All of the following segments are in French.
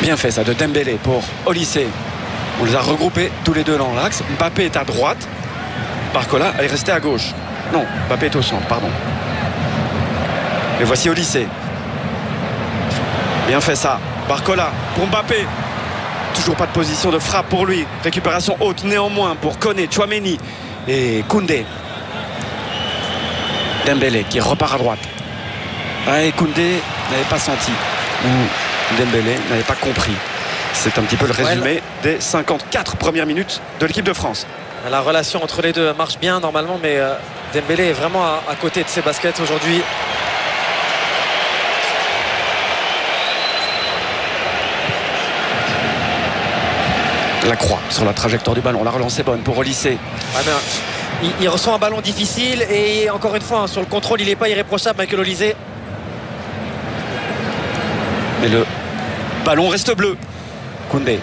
Bien fait ça de Dembélé pour Olise. On les a regroupés tous les deux dans l'axe. Mbappé est à droite. Barcola est resté à gauche. Non, Mbappé est au centre, pardon. Et voici Olise. Bien fait ça. Barcola pour Mbappé. Toujours pas de position de frappe pour lui. Récupération haute néanmoins pour Koné, Tchouaméni et Koundé. Dembélé qui repart à droite. Ah, et Koundé n'avait pas senti. Ou Dembélé n'avait pas compris. C'est un petit peu le résumé des 54 premières minutes de l'équipe de France. La relation entre les deux marche bien normalement, mais Dembélé est vraiment à côté de ses baskets aujourd'hui. La croix sur la trajectoire du ballon. La relance est bonne pour Olise. Ah ben, il reçoit un ballon difficile et encore une fois, sur le contrôle, il n'est pas irréprochable, Michael Olise. Mais le ballon reste bleu. Koundé.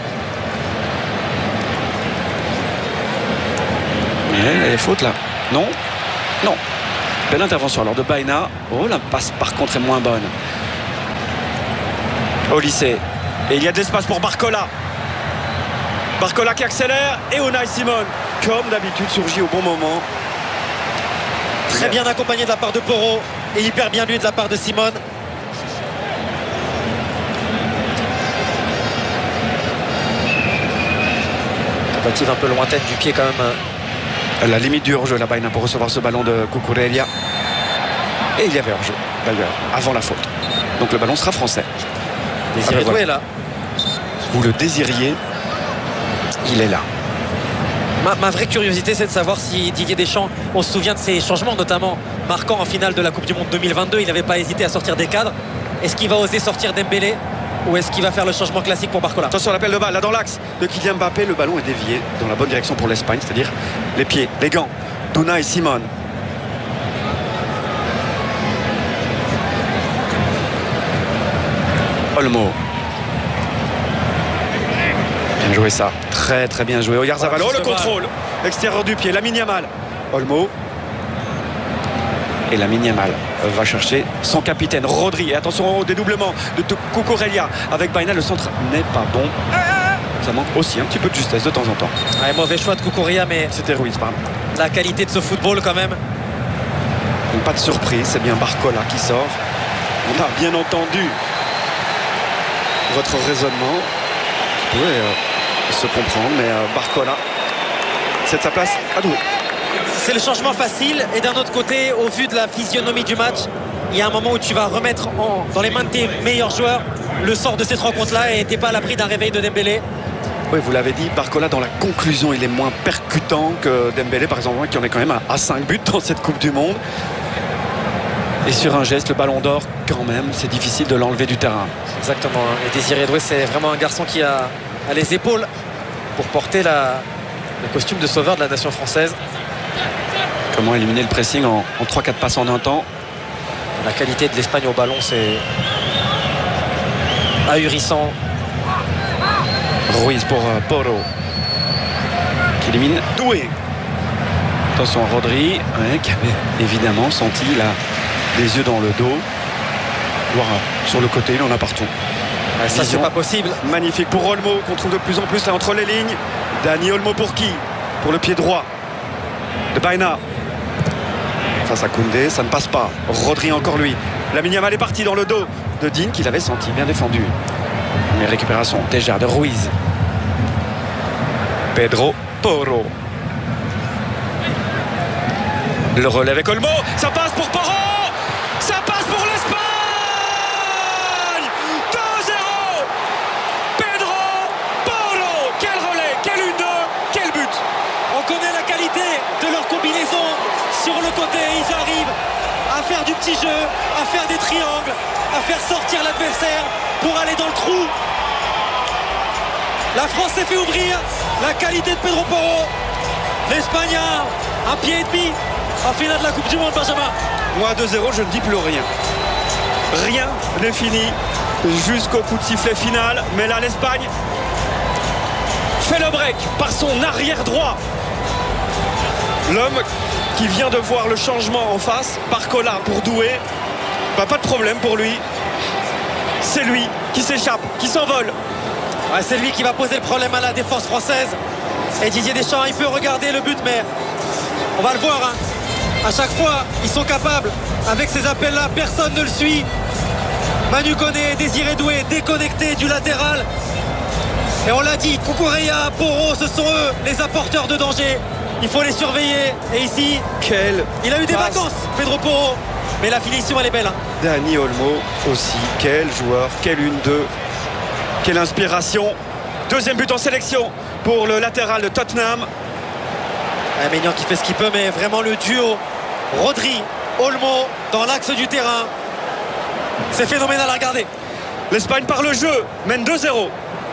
Il y a des fautes là. Non. Non. Belle intervention alors de Baena. Oh, la passe par contre est moins bonne. Olise. Et il y a de l'espace pour Barcola. Barcola qui accélère et Unai Simon, comme d'habitude, surgit au bon moment. Très bien accompagné de la part de Porro et hyper bien lui de la part de Simon. Tentative un peu lointaine du pied quand même. À la limite du hors-jeu, la Baena pour recevoir ce ballon de Cucurella. Et il y avait hors-jeu d'ailleurs, avant la faute. Donc le ballon sera français. Désiré Doué là. Vous le désiriez, il est là. Ma vraie curiosité, c'est de savoir si Didier Deschamps, on se souvient de ses changements, notamment marquant en finale de la Coupe du Monde 2022. Il n'avait pas hésité à sortir des cadres. Est-ce qu'il va oser sortir Dembélé ou est-ce qu'il va faire le changement classique pour Barcola? Attention à l'appel de balle, là dans l'axe de Kylian Mbappé. Le ballon est dévié dans la bonne direction pour l'Espagne, c'est-à-dire les pieds, les gants d'Unai Simon. Olmo. Bien joué ça, très très bien joué. Oyarzabal, oh le contrôle extérieur du pied, Lamine Yamal. Olmo. Et Lamine Yamal va chercher son capitaine Rodri. Et attention au dédoublement de Cucurella avec Baena. Le centre n'est pas bon. Ça manque aussi un petit peu de justesse de temps en temps. Ouais, mauvais choix de Cucurella, mais c'était Ruiz, pardon. La qualité de ce football quand même. Donc, pas de surprise, c'est bien Barcola qui sort. On a bien entendu votre raisonnement. Vous pouvez se comprendre, mais Barcola, c'est sa place à Doué. C'est le changement facile et d'un autre côté, au vu de la physionomie du match, il y a un moment où tu vas remettre dans les mains de tes meilleurs joueurs le sort de cette rencontre-là et t'es pas à l'abri d'un réveil de Dembélé. Oui, vous l'avez dit, Barcola dans la conclusion, il est moins percutant que Dembélé, par exemple, qui en est quand même à 5 buts dans cette Coupe du Monde. Et sur un geste, le ballon d'or, quand même, c'est difficile de l'enlever du terrain. Exactement. Et Désiré Doué, c'est vraiment un garçon qui a les épaules pour porter le costume de sauveur de la nation française. Comment éliminer le pressing en 3-4 passes en un temps. La qualité de l'Espagne au ballon, c'est ahurissant. Ruiz pour Porro qui élimine Doué. Attention à Rodri, qui avait évidemment senti les yeux dans le dos. Voir sur le côté, il en a partout. Ouais, ça, c'est pas possible. Magnifique pour Olmo qu'on trouve de plus en plus là entre les lignes. Dani Olmo pour qui? Pour le pied droit de Baena. Face à Koundé, ça ne passe pas. Rodri encore lui. Lamine Yamal est parti dans le dos de Digne qu'il avait senti, bien défendu. Mais récupération déjà de Ruiz. Pedro Porro. Le relais avec Olmo. Ça passe pour Porro. Ça passe pour l'Espagne. 2-0. Pedro Porro. Quel relais, quel 1-2, quel but. On connaît la qualité de leur combinaison. Sur le côté, ils arrivent à faire du petit jeu, à faire des triangles, à faire sortir l'adversaire pour aller dans le trou. La France s'est fait ouvrir. La qualité de Pedro Porro. L'Espagne a un pied et demi en finale de la Coupe du Monde, Benjamin. Moi, 2-0, je ne dis plus rien. Rien n'est fini jusqu'au coup de sifflet final. Mais là, l'Espagne fait le break par son arrière droit. L'homme qui vient de voir le changement en face, Barcola pour Doué. Pas de problème pour lui. c'est lui qui s'échappe, qui s'envole. Ouais, c'est lui qui va poser le problème à la défense française. Et Didier Deschamps, il peut regarder le but, mais on va le voir. À chaque fois, ils sont capables. Avec ces appels-là, personne ne le suit. Manu Koné, Désiré Doué, déconnecté du latéral. Et on l'a dit, Cucurella, Porro, ce sont eux les apporteurs de danger. Il faut les surveiller. Et ici, il a eu des vacances, Pedro Porro. Mais la finition, elle est belle. Dani Olmo aussi, quel joueur, quelle 1-2, quelle inspiration. Deuxième but en sélection pour le latéral de Tottenham. Maignan qui fait ce qu'il peut, mais vraiment le duo Rodri, Olmo dans l'axe du terrain, c'est phénoménal à regarder. L'Espagne par le jeu mène 2-0.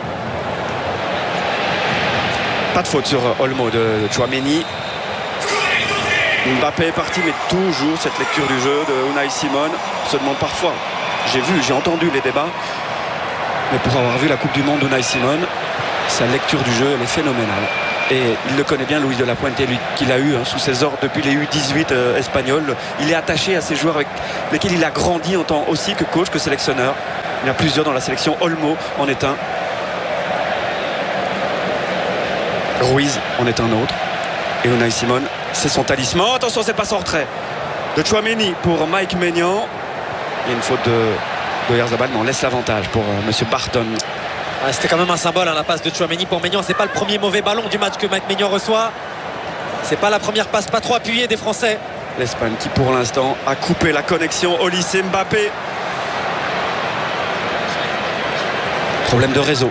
Pas de faute sur Olmo de Tchouaméni. Mbappé est parti, mais toujours cette lecture du jeu de Unai Simon. On se demande parfois, j'ai entendu les débats, mais pour avoir vu la Coupe du Monde d'Unai Simon, sa lecture du jeu, elle est phénoménale. Et il le connaît bien, Luis de la Puente, lui qu'il a eu sous ses ordres depuis les U18 espagnols. Il est attaché à ces joueurs avec lesquels il a grandi en tant aussi que coach, que sélectionneur. Il y en a plusieurs dans la sélection. Olmo en est un. Ruiz en est un autre. Et Unai Simon, c'est son talisman. Attention, cette passe en retrait de Tchouaméni pour Mike Maignan. Il y a une faute de Oyarzabal, mais on laisse l'avantage pour Monsieur Barton. C'était quand même un symbole, la passe de Tchouaméni pour Maignan. C'est pas le premier mauvais ballon du match que Mike Maignan reçoit. C'est pas la première passe pas trop appuyée des Français. L'Espagne qui pour l'instant a coupé la connexion au lycée Mbappé. Problème de réseau.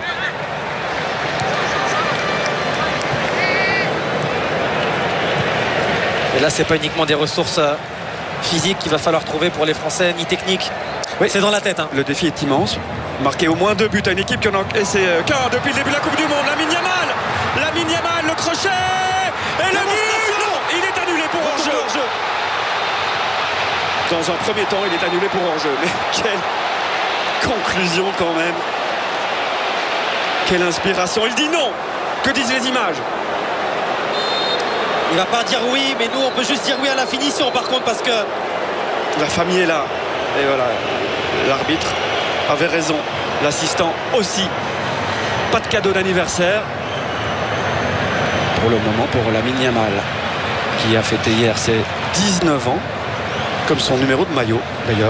Et là, c'est pas uniquement des ressources physiques qu'il va falloir trouver pour les Français, ni techniques. Oui, c'est dans la tête. Le défi est immense. Marquer au moins 2 buts à une équipe qui en a encaissé qu'un depuis le début de la Coupe du Monde. Lamine Yamal, le crochet et le but. Non, il est annulé pour hors-jeu. Dans un premier temps, il est annulé pour hors-jeu. Mais quelle conclusion quand même. Quelle inspiration. Il dit non. Que disent les images? Il va pas dire oui, mais nous on peut juste dire oui à la finition par contre, parce que la famille est là. Et voilà, l'arbitre avait raison, l'assistant aussi. Pas de cadeau d'anniversaire pour le moment pour Lamine Yamal, qui a fêté hier ses 19 ans, comme son numéro de maillot d'ailleurs,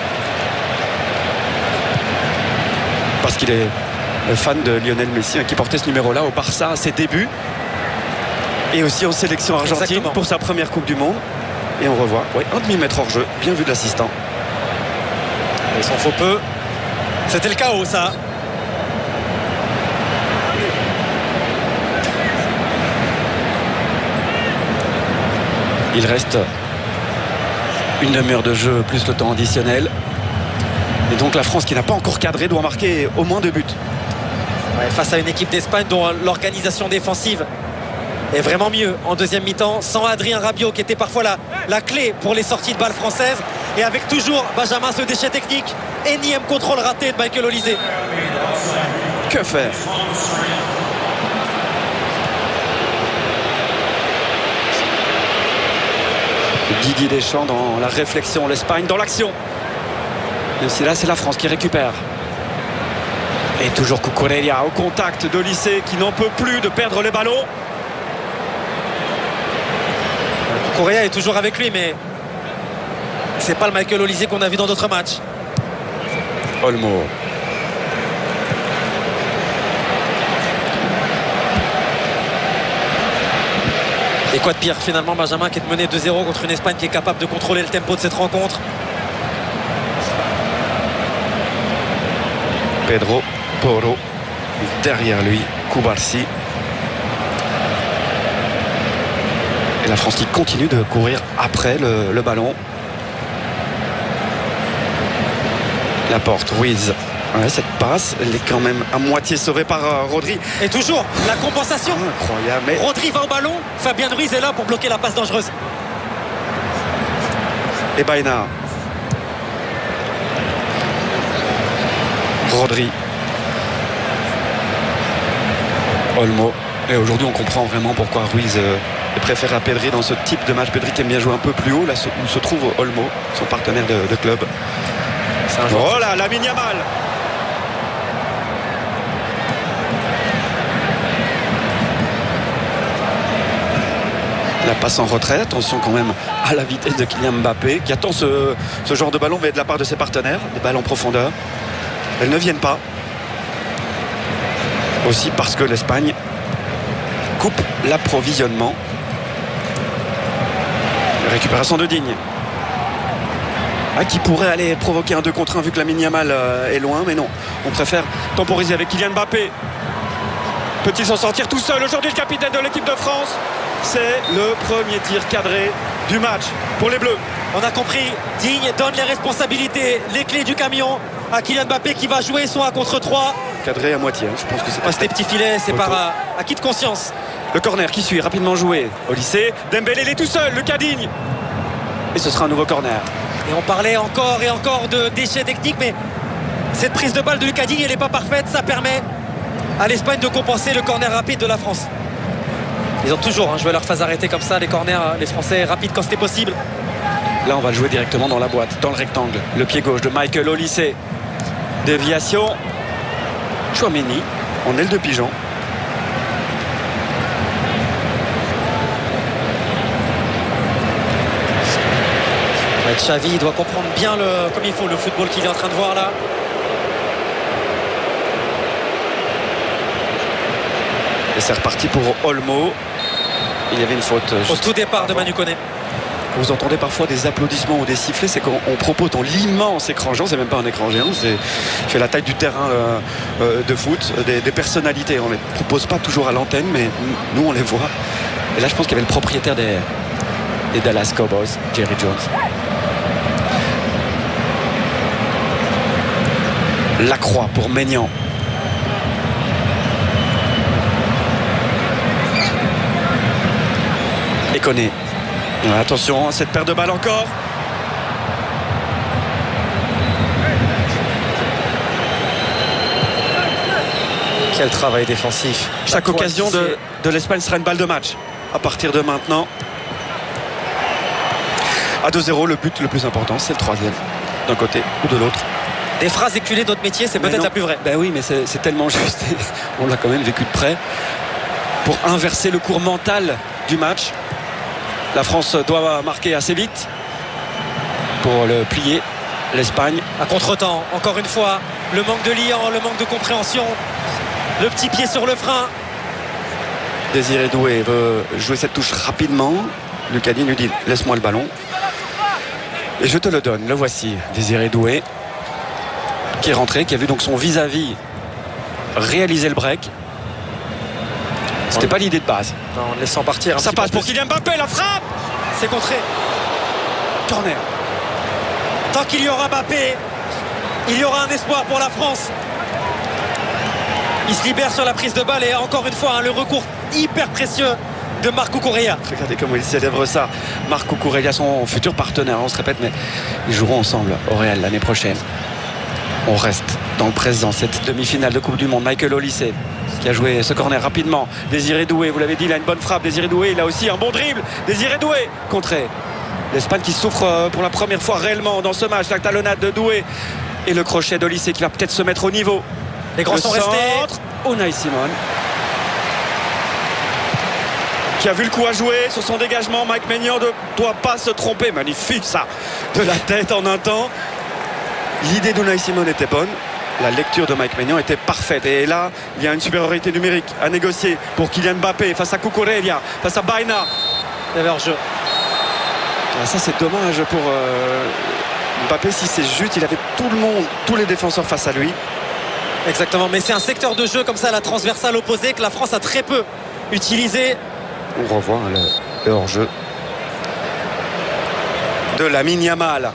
parce qu'il est fan de Lionel Messi, qui portait ce numéro là au Barça à ses débuts et aussi en sélection argentine. Exactement. Pour sa première Coupe du Monde. Et on revoit un demi-mètre hors jeu, bien vu de l'assistant. Et son faux peu, c'était le chaos ça. Il reste une demi-heure de jeu plus le temps additionnel. Et donc la France, qui n'a pas encore cadré, doit marquer au moins 2 buts. Ouais, face à une équipe d'Espagne dont l'organisation défensive est vraiment mieux en deuxième mi-temps, sans Adrien Rabiot qui était parfois la clé pour les sorties de balles françaises, et avec toujours Benjamin ce déchet technique. Énième contrôle raté de Michael Olise. Que faire? Didier Deschamps dans la réflexion, l'Espagne dans l'action. Même si là c'est la France qui récupère. Et toujours Cucurella au contact de Olise, qui n'en peut plus de perdre les ballons. Cucurella est toujours avec lui, mais c'est pas le Michael Olise qu'on a vu dans d'autres matchs. Olmo. Et quoi de pire finalement, Benjamin, qui est mené 2-0 contre une Espagne qui est capable de contrôler le tempo de cette rencontre. Pedro Porro derrière lui, Cubarsí. Et la France qui continue de courir après le ballon. La porte, Ruiz. Ouais, cette passe, elle est quand même à moitié sauvée par Rodri. Et toujours la compensation. Incroyable. Mais... Rodri va au ballon, Fabien Ruiz est là pour bloquer la passe dangereuse. Et Baena. Rodri. Olmo. Et aujourd'hui on comprend vraiment pourquoi Ruiz est préféré à Pedri dans ce type de match. Pedri qui aime bien jouer un peu plus haut, là où se trouve Olmo, son partenaire de club. Oh là, Lamine Yamal La passe en retrait, attention quand même à la vitesse de Kylian Mbappé qui attend ce genre de ballon, mais de la part de ses partenaires, des balles en profondeur. Elles ne viennent pas. Aussi parce que l'Espagne coupe l'approvisionnement. Récupération de Digne. Qui pourrait aller provoquer un 2 contre 1 vu que Lamine Yamal est loin, mais non. On préfère temporiser avec Kylian Mbappé. Peut-il s'en sortir tout seul? Aujourd'hui, le capitaine de l'équipe de France. C'est le premier tir cadré du match pour les Bleus. On a compris, Digne donne les responsabilités, les clés du camion à Kylian Mbappé qui va jouer son 1 contre 3. Cadré à moitié, hein. Je pense que c'est pas des petits filets, c'est par acquis de conscience. Le corner qui suit, rapidement joué au lycée. Dembélé, il est tout seul, le Digne. Et ce sera un nouveau corner. Et on parlait encore et encore de déchets techniques, mais cette prise de balle de Lucas Digne, elle n'est pas parfaite. Ça permet à l'Espagne de compenser le corner rapide de la France. Ils ont toujours joué leur phase arrêtée comme ça, les corners, les Français rapides quand c'était possible. Là, on va le jouer directement dans la boîte, dans le rectangle. Le pied gauche de Michael Olise. Déviation. Chouameni en aile de pigeon. Xavi doit comprendre bien comme il faut le football qu'il est en train de voir là. Et c'est reparti pour Olmo. Il y avait une faute au tout départ de Manu Koné. Vous entendez parfois des applaudissements ou des sifflets, c'est qu'on propose dans l'immense écran géant. C'est même pas un écran géant, c'est fait la taille du terrain de foot, des personnalités. On les propose pas toujours à l'antenne, mais nous on les voit. Et là je pense qu'il y avait le propriétaire des Dallas Cowboys, Jerry Jones. Lacroix pour Maignan. Et Koné. Attention, cette paire de balles encore. Quel travail défensif. Chaque occasion de l'Espagne sera une balle de match. À partir de maintenant. À 2-0, le but le plus important, c'est le troisième. D'un côté ou de l'autre. Des phrases éculées d'autres métiers, c'est peut-être la plus vraie. Ben oui, mais c'est tellement juste. On l'a quand même vécu de près. Pour inverser le cours mental du match. La France doit marquer assez vite pour le plier. L'Espagne. À contre-temps, encore une fois, le manque de liant, le manque de compréhension, le petit pied sur le frein. Désiré Doué veut jouer cette touche rapidement. Lucas Digne lui dit laisse-moi le ballon. Et je te le donne, le voici. Désiré Doué qui est rentré, qui a vu donc son vis-à-vis réaliser le break. C'était pas l'idée de base. Non, en laissant partir. Ça passe pour Kylian Mbappé, la frappe. C'est contré. Corner. Tant qu'il y aura Mbappé, il y aura un espoir pour la France. Il se libère sur la prise de balle et encore une fois le recours hyper précieux de Marc Cucurella. Regardez comment il célèbre ça. Marc Cucurella, son futur partenaire, on se répète, mais ils joueront ensemble au Real l'année prochaine. On reste dans le présent, cette demi-finale de Coupe du Monde. Michael Olise qui a joué ce corner rapidement. Désiré Doué, vous l'avez dit, il a une bonne frappe. Désiré Doué, il a aussi un bon dribble. Désiré Doué, contré. L'Espagne qui souffre pour la première fois réellement dans ce match. La talonnade de Doué et le crochet d'Olise qui va peut-être se mettre au niveau. Les grands sont restés. Unai Simon qui a vu le coup à jouer sur son dégagement. Mike Maignan ne doit pas se tromper. Magnifique ça, de la tête en un temps. L'idée d'Unai Simon était bonne. La lecture de Mike Maignan était parfaite. Et là, il y a une supériorité numérique à négocier pour Kylian Mbappé face à Cucurella, face à Baena. Il y avait hors-jeu. Ça, c'est dommage pour Mbappé. Si c'est juste, il avait tout le monde, tous les défenseurs face à lui. Exactement, mais c'est un secteur de jeu comme ça, la transversale opposée, que la France a très peu utilisé. On revoit le hors-jeu de Lamine Yamal.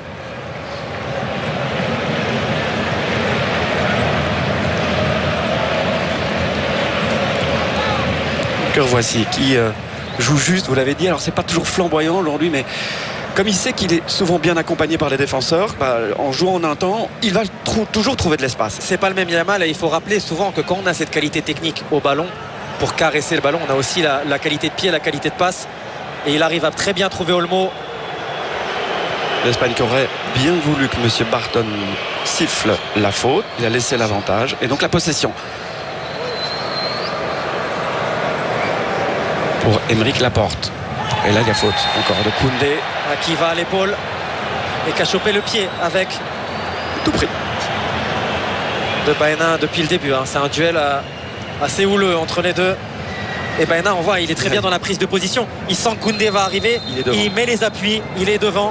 Que voici qui joue juste, vous l'avez dit. Alors c'est pas toujours flamboyant aujourd'hui, mais comme il sait qu'il est souvent bien accompagné par les défenseurs, en jouant en un temps, il va toujours trouver de l'espace. C'est pas le même Yamal, et il faut rappeler souvent que quand on a cette qualité technique au ballon, pour caresser le ballon, on a aussi la qualité de pied, la qualité de passe, et il arrive à très bien trouver Olmo. L'Espagne qui aurait bien voulu que M. Barton siffle la faute. Il a laissé l'avantage et donc la possession pour Aymeric Laporte. Et là, il y a faute encore de Koundé. Qui va à l'épaule et qui a chopé le pied avec Tout pris. de Baena depuis le début. C'est un duel assez houleux entre les deux. Et Baena, on voit, il est très bien dans la prise de position. Il sent que Koundé va arriver. Il met les appuis. Il est devant.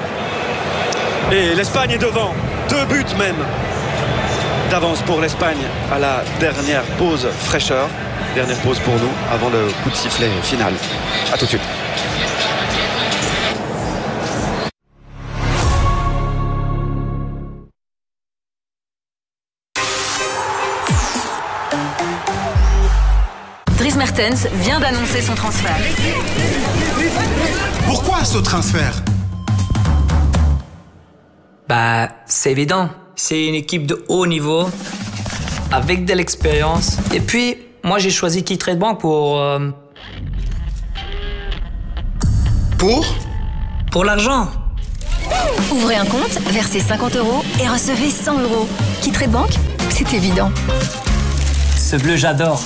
Et l'Espagne est devant. 2 buts même d'avance pour l'Espagne à la dernière pause fraîcheur. Dernière pause pour nous avant le coup de sifflet final. A tout de suite. Dries Mertens vient d'annoncer son transfert. Pourquoi ce transfert? Bah, c'est évident. C'est une équipe de haut niveau, avec de l'expérience. Et puis, moi, j'ai choisi Qui-Trade Bank pour l'argent. Ouvrez un compte, versez 50 € et recevez 100 €. Qui-Trade Bank, c'est évident. Ce bleu, j'adore.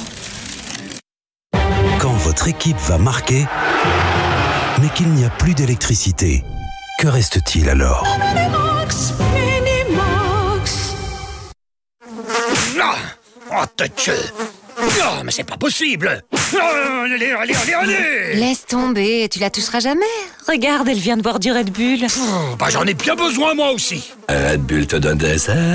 Quand votre équipe va marquer, mais qu'il n'y a plus d'électricité, que reste-t-il alors? Non! Oh, touch! Non, mais c'est pas possible! Allez! Laisse tomber, tu la toucheras jamais. Regarde, elle vient de boire du Red Bull. Bah, j'en ai bien besoin, moi aussi! Red Bull te donne des ailes.